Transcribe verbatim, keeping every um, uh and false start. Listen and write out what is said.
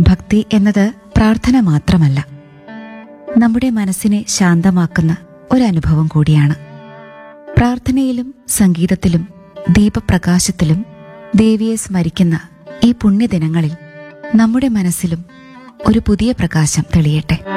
ഭക്തി എന്നത് പ്രാർത്ഥന മാത്രമല്ല, നമ്മുടെ മനസ്സിനെ ശാന്തമാക്കുന്ന ഒരനുഭവം കൂടിയാണ്. പ്രാർത്ഥനയിലും സംഗീതത്തിലും ദീപപ്രകാശത്തിലും ദേവിയെ സ്മരിക്കുന്ന ഈ പുണ്യദിനങ്ങളിൽ നമ്മുടെ മനസ്സിലും ഒരു പുതിയ പ്രകാശം തെളിയട്ടെ.